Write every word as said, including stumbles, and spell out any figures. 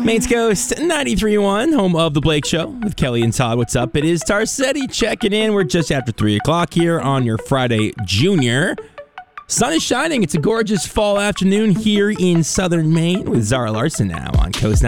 Maine's Coast ninety-three point one, home of The Blake Show with Kelly and Todd. What's up? It is Tarcetti checking in. We're just after three o'clock here on your Friday Junior. Sun is shining. It's a gorgeous fall afternoon here in southern Maine with Zara Larson now on Coast